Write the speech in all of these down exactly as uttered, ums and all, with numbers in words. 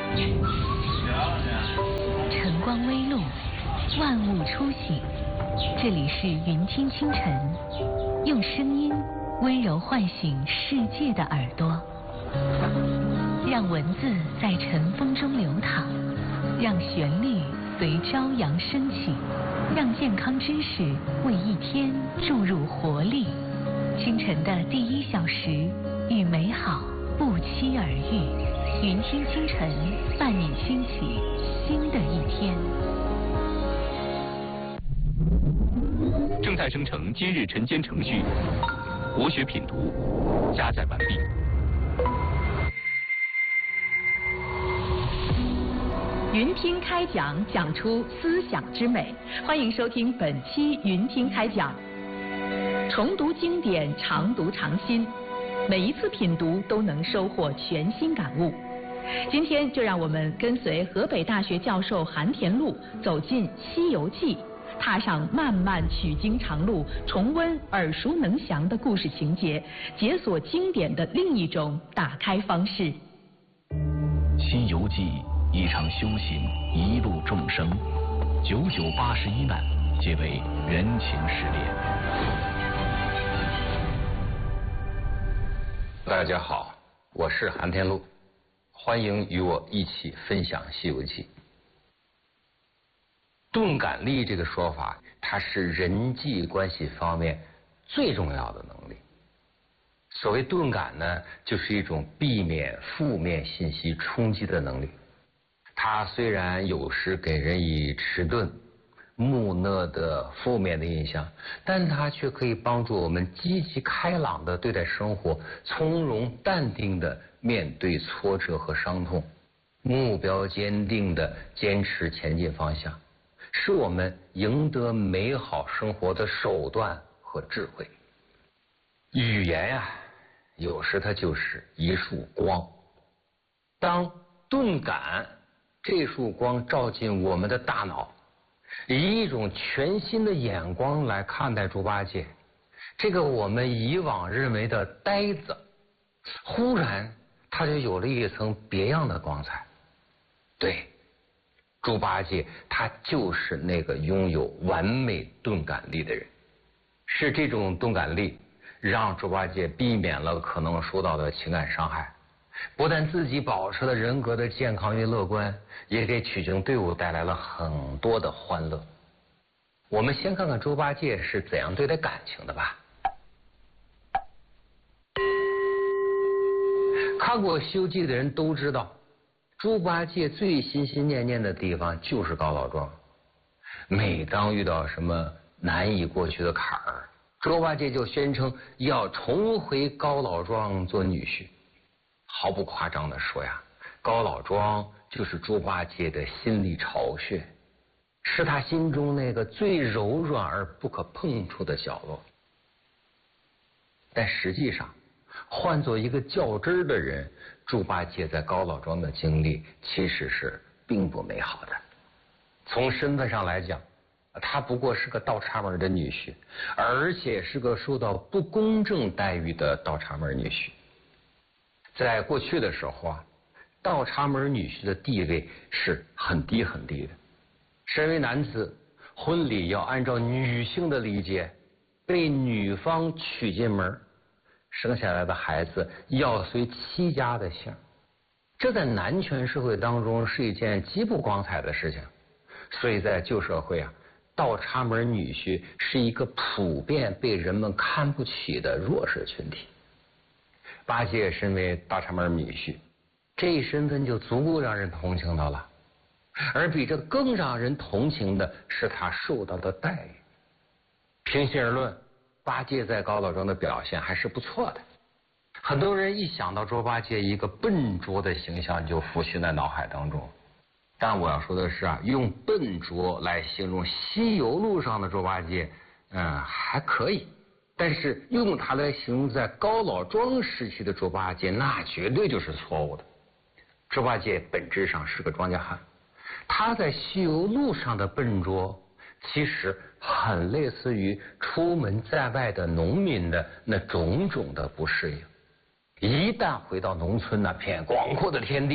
晨光微露，万物初醒。这里是云听清晨，用声音温柔唤醒世界的耳朵，让文字在晨风中流淌，让旋律随朝阳升起，让健康知识为一天注入活力。清晨的第一小时，与美好不期而遇。云听清晨，伴你兴起新的一天。 正在生成今日晨间程序，国学品读加载完毕。 云听开讲，讲出思想之美。欢迎收听本期云听开讲。重读经典，常读常新，每一次品读都能收获全新感悟。今天就让我们跟随河北大学教授韩田禄走进《西游记》，踏上漫漫取经长路，重温耳熟能详的故事情节，解锁经典的另一种打开方式。《 西游记》一场修行，一路众生，九九八十一难，皆为缘情失恋。 大家好，我是韩田禄，欢迎与我一起分享《西游记》。钝感力这个说法，它是人际关系方面最重要的能力。所谓钝感呢，就是一种避免负面信息冲击的能力。它虽然有时给人以迟钝、木讷的负面的印象，但它却可以帮助我们积极开朗地对待生活，从容淡定地面对挫折和伤痛，目标坚定地坚持前进方向，是我们赢得美好生活的手段和智慧。语言呀、啊，有时它就是一束光，当钝感这束光照进我们的大脑，以一种全新的眼光来看待猪八戒，这个我们以往认为的呆子，忽然他就有了一层别样的光彩。对，猪八戒他就是那个拥有完美钝感力的人，是这种钝感力让猪八戒避免了可能受到的情感伤害，不但自己保持了人格的健康与乐观，也给取经队伍带来了很多的欢乐。我们先看看猪八戒是怎样对待感情的吧。看过《西游记》的人都知道，猪八戒最心心念念的地方就是高老庄。每当遇到什么难以过去的坎儿，猪八戒就宣称要重回高老庄做女婿。毫不夸张地说呀，高老庄就是猪八戒的心理巢穴，是他心中那个最柔软而不可碰触的角落。但实际上，换做一个较真儿的人，猪八戒在高老庄的经历其实是并不美好的。从身份上来讲，他不过是个倒插门的女婿，而且是个受到不公正待遇的倒插门女婿。在过去的时候啊，倒插门女婿的地位是很低很低的。身为男子，婚礼要按照女性的礼节，被女方娶进门，生下来的孩子要随妻家的姓。这在男权社会当中是一件极不光彩的事情，所以在旧社会啊，倒插门女婿是一个普遍被人们看不起的弱势群体。八戒身为倒插门女婿，这一身份就足够让人同情他了。而比这更让人同情的是他受到的待遇。平心而论，八戒在高老庄的表现还是不错的。很多人一想到猪八戒一个笨拙的形象就浮现在脑海当中，但我要说的是啊，用笨拙来形容西游路上的猪八戒，嗯，还可以。但是用它来形容在高老庄时期的猪八戒，那绝对就是错误的。猪八戒本质上是个庄稼汉，他在西游路上的笨拙，其实很类似于出门在外的农民的那种种的不适应。一旦回到农村那片广阔的天地，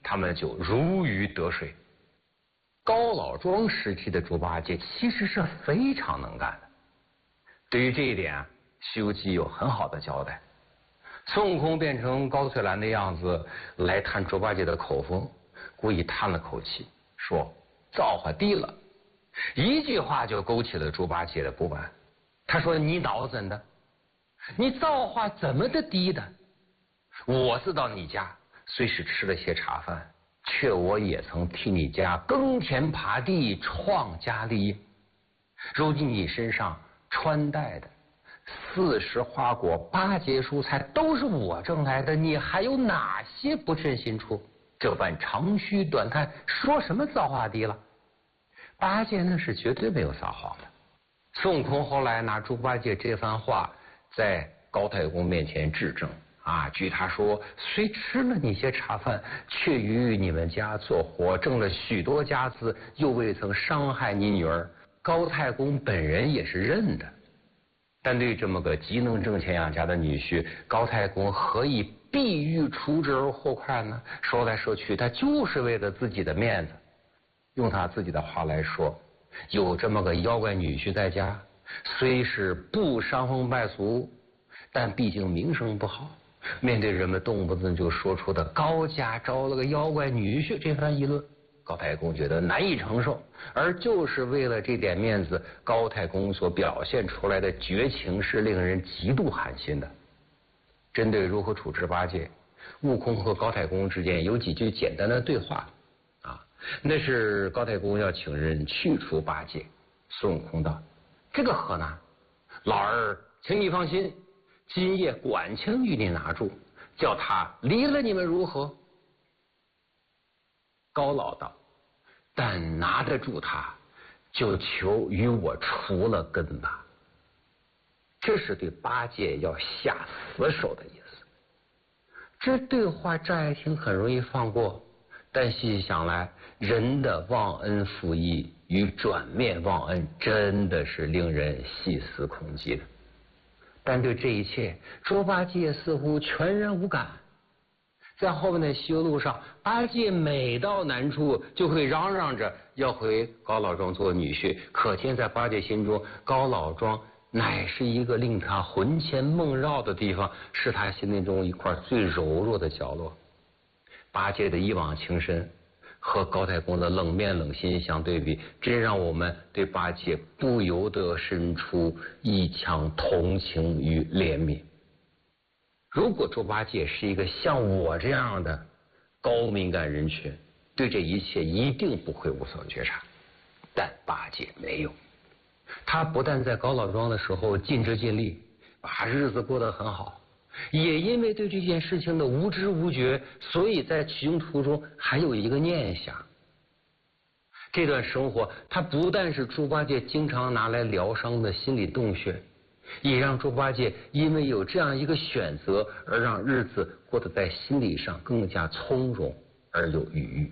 他们就如鱼得水。高老庄时期的猪八戒其实是非常能干的，对于这一点，《西游记》有很好的交代。孙悟空变成高翠兰的样子来探猪八戒的口风，故意叹了口气，说：“造化低了。”一句话就勾起了猪八戒的不满。他说：“你脑怎的？你造化怎么的低的？我自到你家，虽是吃了些茶饭，却我也曾替你家耕田耙地，创家立业。如今你身上穿戴的四时花果八节蔬菜都是我挣来的，你还有哪些不称心处？这般长吁短叹，说什么造化低了？”八戒那是绝对没有撒谎的。孙悟空后来拿猪八戒这番话在高太公面前质证啊，据他说，虽吃了你些茶饭，却于你们家做活，挣了许多家资，又未曾伤害你女儿。高太公本人也是认的，但对这么个极能挣钱养家的女婿，高太公何以必欲除之而后快呢？说来说去，他就是为了自己的面子。用他自己的话来说，有这么个妖怪女婿在家，虽是不伤风败俗，但毕竟名声不好。面对人们动不动就说出的高家招了个妖怪女婿这番议论，高太公觉得难以承受，而就是为了这点面子，高太公所表现出来的绝情是令人极度寒心的。针对如何处置八戒，悟空和高太公之间有几句简单的对话啊，那是高太公要请人去除八戒。孙悟空道：“这个何难？老儿请你放心，今夜管枪与你拿住，叫他离了你们如何？”高老道：“但拿得住他，就求与我除了根吧。”这是对八戒要下死手的意思。这对话乍一听很容易放过，但细细想来，人的忘恩负义与转面忘恩真的是令人细思恐极的。但对这一切，猪八戒似乎全然无感。在后面的西游路上，八戒每到难处就会嚷嚷着要回高老庄做女婿，可见在八戒心中，高老庄乃是一个令他魂牵梦绕的地方，是他心灵中一块最柔弱的角落。八戒的一往情深和高太公的冷面冷心相对比，真让我们对八戒不由得生出一腔同情与怜悯。如果猪八戒是一个像我这样的高敏感人群，对这一切一定不会无所觉察，但八戒没有。他不但在高老庄的时候尽职尽力，把日子过得很好，也因为对这件事情的无知无觉，所以在取经途中还有一个念想。这段生活，它不但是猪八戒经常拿来疗伤的心理洞穴，也让猪八戒因为有这样一个选择，而让日子过得在心理上更加从容而有余裕。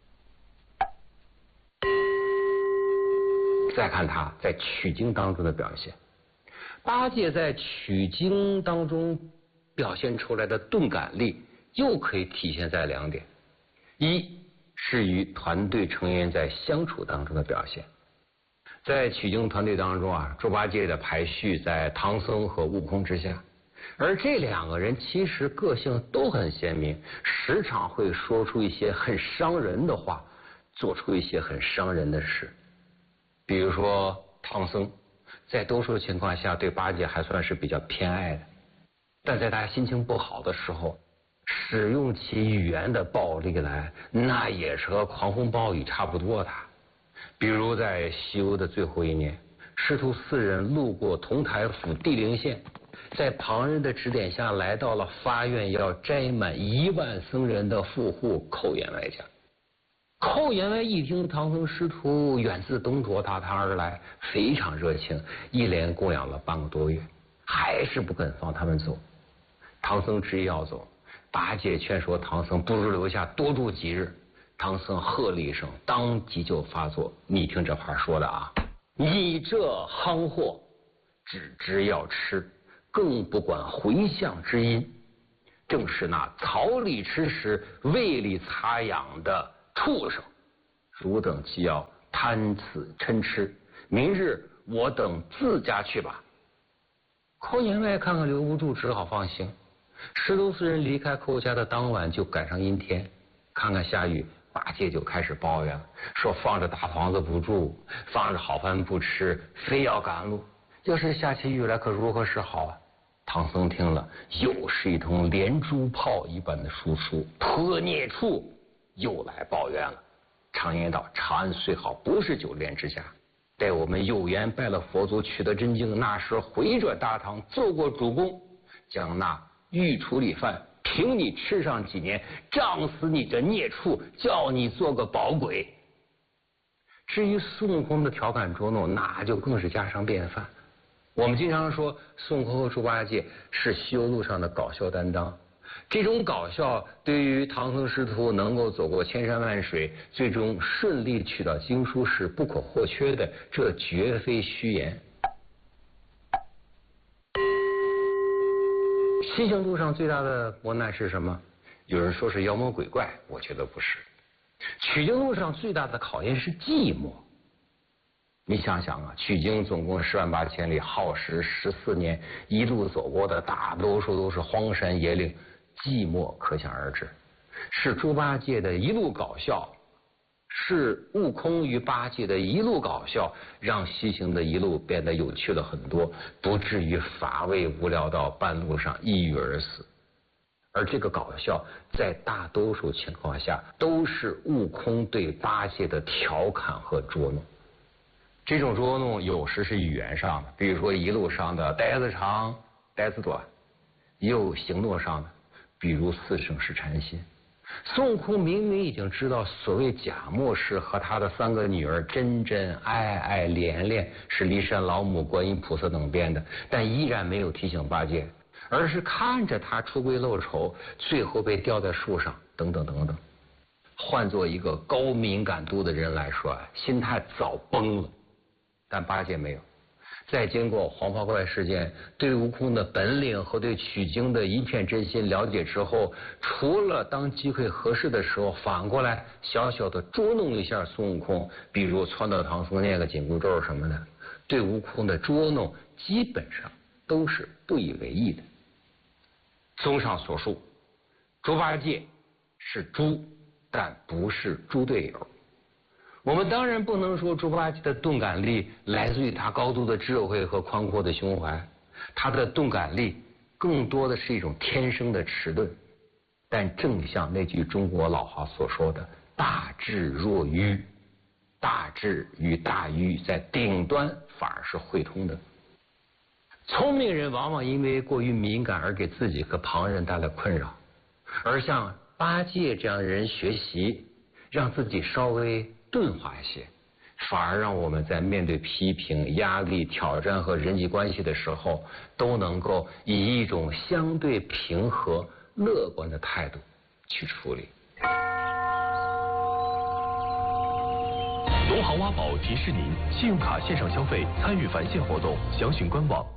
再看他在取经当中的表现，八戒在取经当中表现出来的钝感力，又可以体现在两点：一是与团队成员在相处当中的表现。在取经团队当中啊，猪八戒的排序在唐僧和悟空之下，而这两个人其实个性都很鲜明，时常会说出一些很伤人的话，做出一些很伤人的事。比如说唐僧在多数情况下对八戒还算是比较偏爱的，但在他心情不好的时候，使用起语言的暴力来，那也是和狂风暴雨差不多的。比如在西游的最后一年，师徒四人路过同台府地灵县，在旁人的指点下来到了发愿要摘满一万僧人的富户寇员外家。寇员外一听唐僧师徒远自东卓大唐而来，非常热情，一连供养了半个多月，还是不肯放他们走。唐僧执意要走，八戒劝说唐僧不如留下多住几日。唐僧喝了一声，当即就发作。你听这话说的啊，你这夯货，只知要吃，更不管回向之因。 正是那草里吃屎、胃里擦痒的畜生。汝等既要贪此嗔痴，明日我等自家去吧。寇员外看看留不住，只好放行。十头四人离开寇家的当晚就赶上阴天，看看下雨，八戒就开始抱怨了，说放着大房子不住，放着好饭不吃，非要赶路。要是下起雨来，可如何是好啊？唐僧听了，又是一通连珠炮一般的输出，特孽畜又来抱怨了。常言道，长安虽好，不是久恋之家。待我们有缘拜了佛祖，取得真经，那时回转大唐，奏过主公，将那御处理饭凭你吃上几年，胀死你这孽畜，叫你做个饱鬼。至于孙悟空的调侃捉弄，那就更是家常便饭。我们经常说孙悟空和猪八戒是西游路上的搞笑担当，这种搞笑对于唐僧师徒能够走过千山万水，最终顺利取到经书是不可或缺的，这绝非虚言。西行路上最大的磨难是什么？有人说是妖魔鬼怪，我觉得不是。取经路上最大的考验是寂寞。你想想啊，取经总共十万八千里，耗时十四年，一路走过的大多数都是荒山野岭，寂寞可想而知。是猪八戒的一路搞笑，是悟空与八戒的一路搞笑，让西行的一路变得有趣了很多，不至于乏味无聊到半路上抑郁而死。而这个搞笑在大多数情况下都是悟空对八戒的调侃和捉弄。这种捉弄有时是语言上的，比如说一路上的呆子长呆子短，也有行动上的，比如四圣试禅心。孙悟空明明已经知道所谓假莫氏和他的三个女儿真真、爱爱、连连是骊山老母、观音菩萨等编的，但依然没有提醒八戒，而是看着他出柜露丑，最后被吊在树上，等等等等。换做一个高敏感度的人来说，心态早崩了。但八戒没有，在经过黄袍怪事件，对悟空的本领和对取经的一片真心了解之后，除了当机会合适的时候，反过来小小的捉弄一下孙悟空，比如撺掇唐僧念个紧箍咒什么的，对悟空的捉弄基本上都是不以为意的。综上所述，猪八戒是猪，但不是猪队友。我们当然不能说猪八戒的钝感力来自于他高度的智慧和宽阔的胸怀，他的钝感力更多的是一种天生的迟钝。但正像那句中国老话所说的“大智若愚”，大智与大愚在顶端反而是汇通的。聪明人往往因为过于敏感而给自己和旁人带来困扰，而像八戒这样的人学习，让自己稍微钝化一些，反而让我们在面对批评、压力、挑战和人际关系的时候，都能够以一种相对平和、乐观的态度去处理。 东航挖宝提示您：信用卡线上消费参与返现活动，详询官网。